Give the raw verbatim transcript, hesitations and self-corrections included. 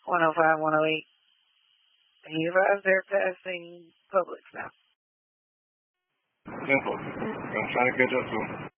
one oh five, one oh eight. And you guys, they're passing Publix now. Simple. I'm trying to catch up to them.